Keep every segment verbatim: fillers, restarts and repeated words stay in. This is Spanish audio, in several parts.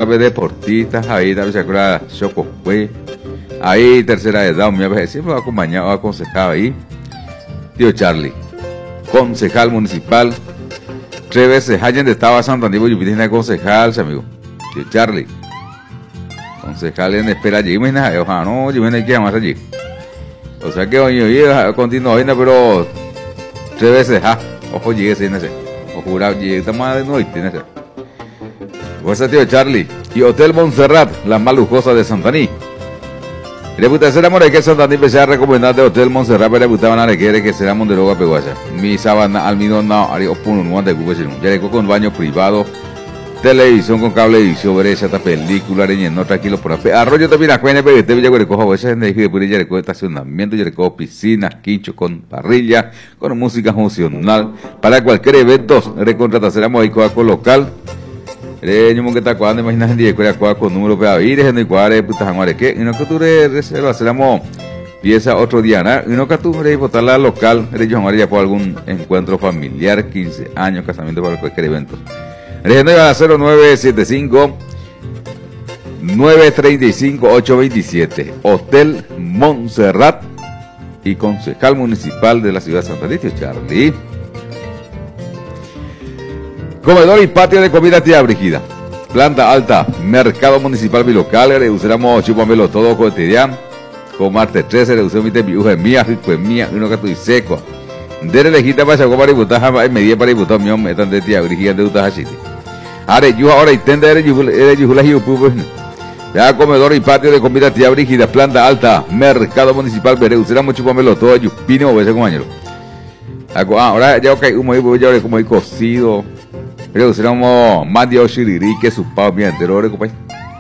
también deportistas, ahí también se acuerda Choco Fue, ahí tercera edad, mi vez siempre va acompañado, aconsejado ahí, tío Charlie, concejal municipal, tres veces, alguien de estaba Santander, yo vine concejal, amigo, tío Charlie, concejal en espera allí, imagínate, ojalá no, yo vine aquí más allí, o sea que hoy, hoy, continúa, pero tres veces, ah, ojo, llegué sin ese, o jurado, llegué, estamos de nuevo, tiene ese. Pues tío Charlie, y Hotel Montserrat, la más lujosa de Santaní. Le puta será more que Santaní empecé a recomendar de Hotel Montserrat, pero le puta van a requerir que será Monderoga Peguacha. Mi sabana almidón no, ari opun un de cubo sin ya con baño privado, televisión con cable y sobre esa película, reñendo tranquilo por ahí. Arroyo también a cuene, pero te voy a recoger esa gente que por ella recoge estacionamiento, ya recoge piscinas, quincho con parrilla, con música funcional para cualquier evento. Recontrata será moico local. Yo me está cuando imaginas en día con número para ir en el cuadre puta jamare que y no que tú reserva seremos pieza otro día ¿no? Y no que tú re votar la local de yo María por algún encuentro familiar quince años casamiento para cualquier evento Regendo a cero nueve siete cinco nueve tres cinco ocho dos siete Hotel Montserrat y concejal municipal de la ciudad de Santa Lidia Charlie. Comedor y patio de comida tía Brígida. Planta alta, mercado municipal bilocal, reduciremos chupamelo todo cotidiano. Con martes trece, reducimos mi tembiuja mía, rico mía, uno que estoy seco. De lejita para chaco para ibutar, media para ibutar, mi hombre, están de tía Brígida de Utahachiti. Ahora, yo ahora intento de Yujula y Upubu. Ya comedor y patio de comida tía Brígida, planta alta, mercado municipal, reduciremos chupamelo todo, yupino o ese compañero. Ahora ya ok, como ya como hay cocido. Pero seremos más de oshiriri que su pavo mi anterior, compadre.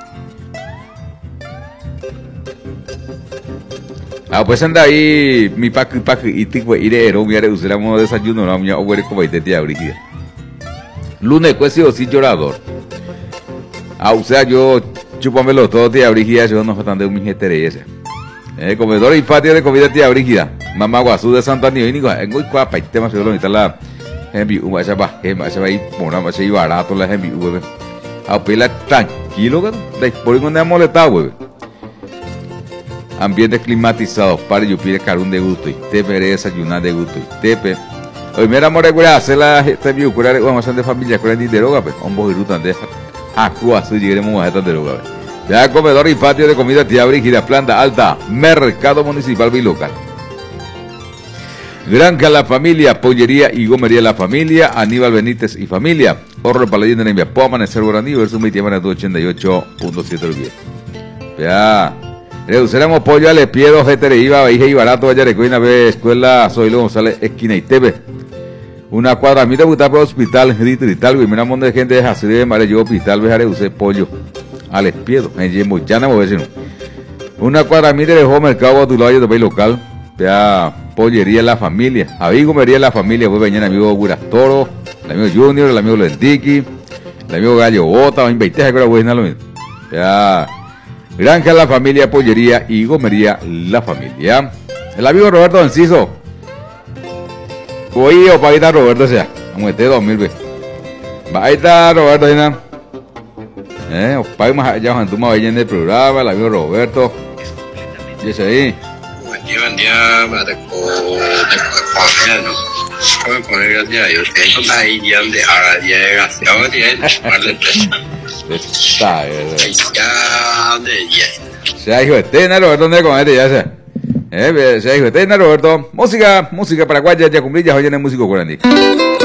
Ah, pues anda ahí mi pack pack y tipo irero, mi are usamos desayuno, no mi abuelo como te tía Brígida. Lunes pues sí o sí llorador. Ah, o sea, yo chupamelo todo tía Brígida, yo no faltan de mi jetereza. Eh, comedor y patio de comida tía Brígida. Mamá Guazú de Santa Niño, y en muy cuapa y tema se lo necesita la Hembi Uba se va, Hembi se va y mora más y barato la Hembi Uba. A pela tranquilo, de por ahí donde ha molestado, güey. Ambiente climatizado, para yo pide carún de gusto y te pereza desayunar de gusto y tepe. Hoy mira more güey, hacer la Hembi Uba, vamos a de familia con el de droga, pues, un bojirutan de Acua, si lleguemos a esta de droga. Ya comedor y patio de comida tía Brígida, planta alta, mercado municipal bilocal. Granja La Familia, Pollería y Gomería La Familia, Aníbal Benítez y Familia. Horro Paladín de Nembia, Po Amanecer Guaraní, versus mi tiempo en ochenta y ocho punto siete el bien. Ya, reduciremos pollo al espiedo, G T R I V A, Bahía y Barato, Vaya Recoina, B, Escuela Zoilo González, Esquina y T V. Una cuadra, mi debutar por hospital, distrital, güey, mira un montón de gente de Jacide de Marello, hospital, ve a reducir pollo al espiedo, en Yembo, ya no me voy a decir. Una cuadra, mi dejó mercado a tu lado de país local, ya. Pollería La Familia, amigo Mería La Familia, pues venía el amigo Buras Toro, el amigo Junior, el amigo Lentiki, el amigo Gallo Bota, me invité a que era buena lo mismo. Ya, Granja La Familia, Pollería y Gomería La Familia. El amigo Roberto Enciso, oye, o paguita Roberto, o sea, vamos a meter dos mil veces. Paguita Roberto, ¿no? Eh, o pague más allá, cuando tú me vayas en el programa, el amigo Roberto, y ese ahí. Buen día, me adecuó de ¿no? ¿Cómo poner el día? Yo tengo una idea de ahora llega, si ahora tiene, vale, está, ya, de diez. Se ha hijo de Tena, Roberto, ¿dónde con este ya se? Eh, se ha hijo de Tena, Roberto. Música, música paraguaya, ya cumplí, ya oyen el músico guaraní.